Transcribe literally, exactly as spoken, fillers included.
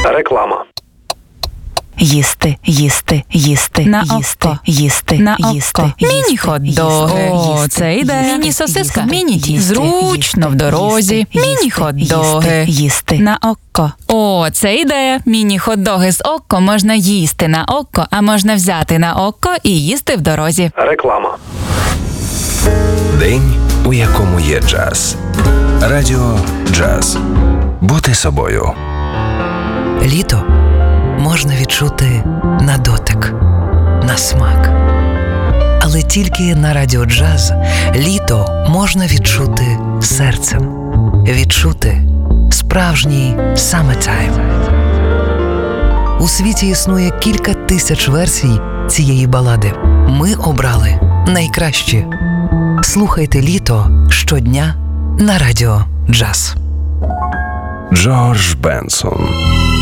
Реклама. Їсти, їсти, їсти, На їсти, око. їсти, На їсти, око. їсти, Міні-хот-доги. їсти, О, їсти, це ідея. їсти, Міні-сосиска. їсти, Міні-тісто. їсти, Зручно в дорозі. їсти, Міні-хот-доги. їсти, їсти. На око. О, це ідея. Міні-хот-доги з око можна їсти на око, а можна взяти на око і їсти в дорозі. Реклама. День, у якому є джаз. Радіо Джаз. Бути собою. Літо можна відчути на дотик, на смак. Але тільки на Радіо Джаз літо можна відчути серцем. Відчути справжній summertime. У світі існує кілька тисяч версій цієї балади. Ми обрали найкращі. Слухайте літо щодня на Радіо Джаз. Джордж Бенсон.